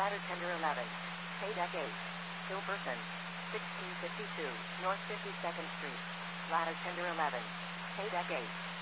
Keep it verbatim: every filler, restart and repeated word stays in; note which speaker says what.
Speaker 1: Ladder Tender eleven. Pay Deck eight. Hilperson. sixteen fifty-two, North fifty-second Street. Ladder Tender eleven. Pay Deck eight.